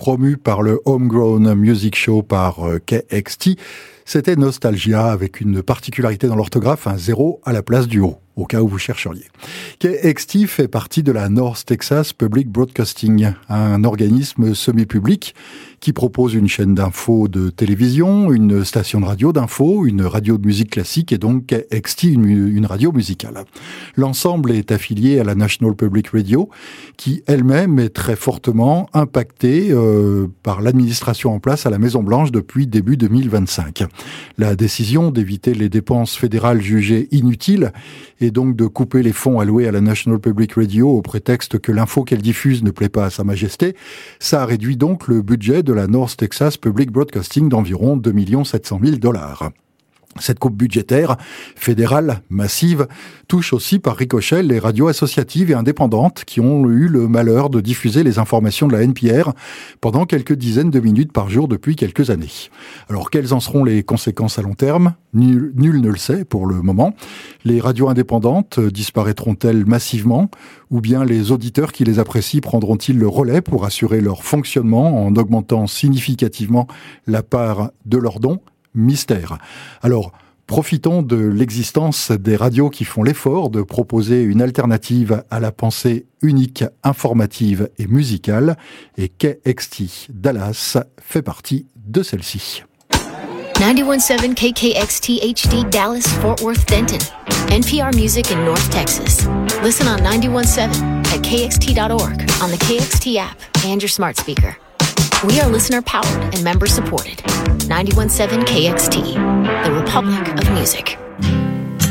promu par le Homegrown Music Show par KXT. C'était Nostalgia avec une particularité dans l'orthographe, un 0 à la place du O, au cas où vous chercheriez. KXT fait partie de la North Texas Public Broadcasting, un organisme semi-public qui propose une chaîne d'infos de télévision, une station de radio d'infos, une radio de musique classique et donc KXT, une radio musicale. L'ensemble est affilié à la National Public Radio, qui elle-même est très fortement impactée par l'administration en place à la Maison-Blanche depuis début 2025. La décision d'éviter les dépenses fédérales jugées inutiles et donc de couper les fonds alloués à la National Public Radio au prétexte que l'info qu'elle diffuse ne plaît pas à Sa Majesté, ça a réduit donc le budget de la North Texas Public Broadcasting d'environ 2 700 000 $. Cette coupe budgétaire fédérale massive touche aussi par ricochet les radios associatives et indépendantes qui ont eu le malheur de diffuser les informations de la NPR pendant quelques dizaines de minutes par jour depuis quelques années. Alors quelles en seront les conséquences à long terme ? Nul ne le sait pour le moment. Les radios indépendantes disparaîtront-elles massivement ? Ou bien les auditeurs qui les apprécient prendront-ils le relais pour assurer leur fonctionnement en augmentant significativement la part de leurs dons ? Mystère. Alors, profitons de l'existence des radios qui font l'effort de proposer une alternative à la pensée unique, informative et musicale, et KXT Dallas fait partie de celle-ci. 91.7 KKXT HD Dallas, Fort Worth, Denton. NPR Music in North Texas. Listen on 91.7 at kxt.org, on the KXT app, and your smart speaker. We are listener-powered and member-supported. 91.7 KXT, the Republic of Music.